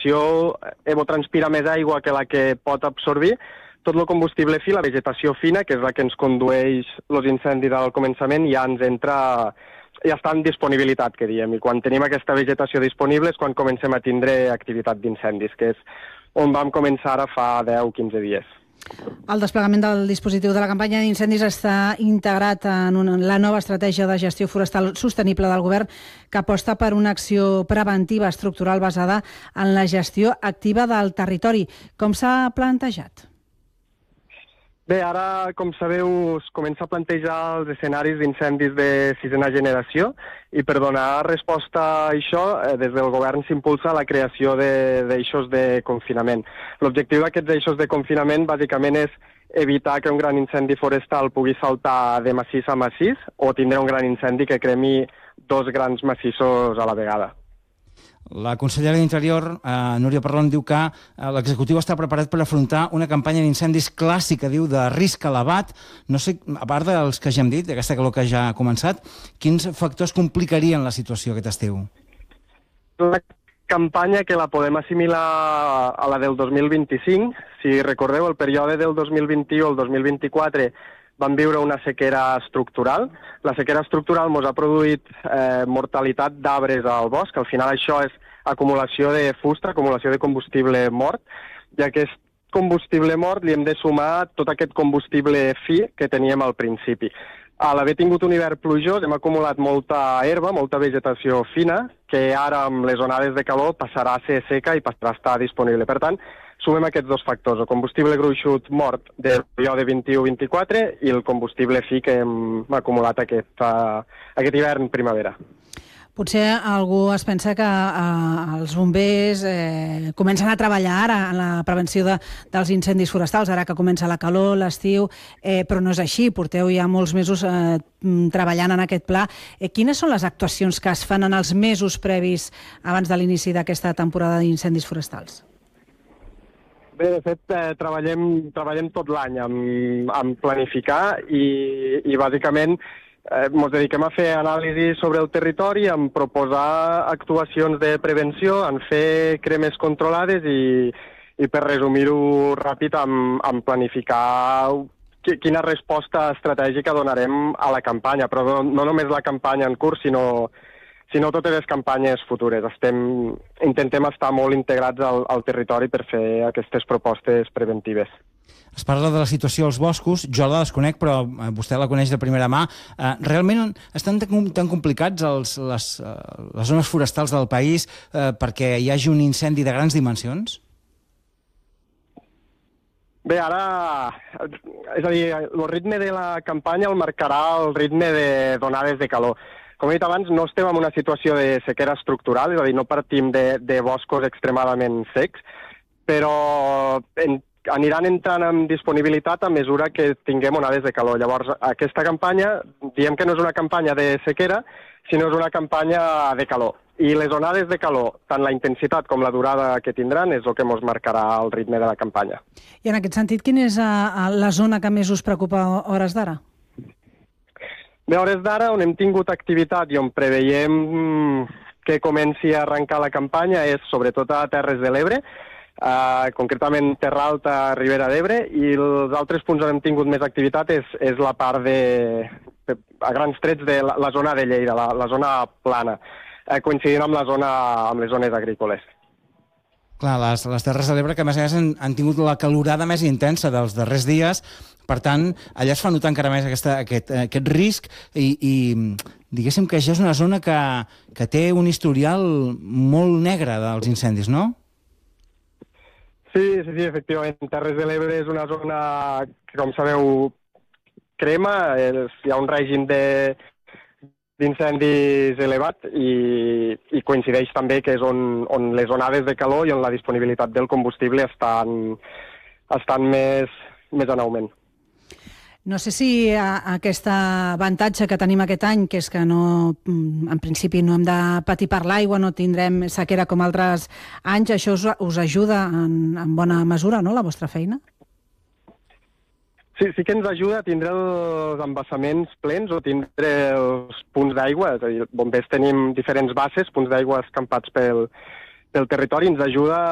vegetació evotranspira més aigua que la que pot absorbir, tot el combustible fi, la vegetació fina, que és la que ens condueix els incendis al començament, ja està en disponibilitat, que diem, i quan tenim aquesta vegetació disponible és quan comencem a tindre activitat d'incendis, que és on vam començar ara fa 10-15 dies. El desplegament del dispositiu de la campanya d'incendis està integrat en la nova estratègia de gestió forestal sostenible del govern, que aposta per una acció preventiva estructural basada en la gestió activa del territori. Com s'ha plantejat? Bé, ara, com sabeu, es comença a plantejar els escenaris d'incendis de sisena generació i per donar resposta a això, des del govern s'impulsa la creació d'eixos de confinament. L'objectiu d'aquests eixos de confinament bàsicament és evitar que un gran incendi forestal pugui saltar de massís a massís o tindre un gran incendi que cremi dos grans massissos a la vegada. La consellera d'Interior, Núria Parlon, diu que l'executiu està preparat per afrontar una campanya d'incendis clàssica, diu, de risc elevat. No sé, a part dels que ja hem dit, d'aquesta calor que ja ha començat, quins factors complicarien la situació aquest estiu? La campanya que la podem assimilar a la del 2025. Si recordeu, el període del 2021 al 2024 vam viure una sequera estructural. La sequera estructural ens ha produït mortalitat d'arbres al bosc. Al final això és acumulació de fusta, acumulació de combustible mort, i a aquest combustible mort li hem de sumar tot aquest combustible fi que teníem al principi. A l'haver tingut un hivern plujós hem acumulat molta herba, molta vegetació fina, que ara amb les onades de calor passarà a ser seca i passarà a estar disponible. Per tant, sumem aquests dos factors, el combustible gruixut mort del període 21-24 i el combustible fi que hem acumulat aquest hivern primavera. Potser algú es pensa que els bombers comencen a treballar ara en la prevenció dels incendis forestals, ara que comença la calor, l'estiu, però no és així, porteu ja molts mesos treballant en aquest pla. Quines són les actuacions que es fan en els mesos previs abans de l'inici d'aquesta temporada d'incendis forestals? Bé, de fet, treballem tot l'any en planificar i bàsicament ens dediquem a fer anàlisi sobre el territori, en proposar actuacions de prevenció, en fer cremes controlades i per resumir-ho ràpid, en planificar quina resposta estratègica donarem a la campanya, però no només la campanya en curs, sinó totes les campanyes futures. Intentem estar molt integrats al territori per fer aquestes propostes preventives. Es parla de la situació als boscos, jo la desconec, però vostè la coneix de primera mà. Realment estan tan complicats les zones forestals del país perquè hi hagi un incendi de grans dimensions? Bé, ara, és a dir, el ritme de la campanya el marcarà el ritme d'onades de calor. Com he dit abans, no estem en una situació de sequera estructural, és a dir, no partim de boscos extremadament secs, però aniran entrant en disponibilitat a mesura que tinguem onades de calor. Llavors, aquesta campanya, diem que no és una campanya de sequera, sinó és una campanya de calor. I les onades de calor, tant la intensitat com la durada que tindran, és el que ens marcarà el ritme de la campanya. I en aquest sentit, quina és la zona que més us preocupa a hores d'ara? Bé, a hores d'ara, on hem tingut activitat i on preveiem que comenci a arrencar la campanya és sobretot a Terres de l'Ebre, concretament Terra Alta, Ribera d'Ebre, i els altres punts on hem tingut més activitat és la part a grans trets de la zona de Lleida, la zona plana, coincidint amb les zones agrícoles. Clar, les Terres de l'Ebre, que a més han tingut la calorada més intensa dels darrers dies, per tant, allà es fa notar encara més aquest risc i diguéssim que això és una zona que té un historial molt negre dels incendis, no? Sí, efectivament. Terres de l'Ebre és una zona que, com sabeu, crema, hi ha un règim d'incendis elevat i coincideix també que és on les onades de calor i on la disponibilitat del combustible estan més en augment. No sé si aquest avantatge que tenim aquest any, que és que en principi no hem de patir per l'aigua, no tindrem sequera com altres anys, això us ajuda en bona mesura, no?, la vostra feina? Sí que ens ajuda a tindre els embassaments plens o tindre els punts d'aigua, és a dir, bombers tenim diferents bases, punts d'aigua escampats pel territori, ens ajuda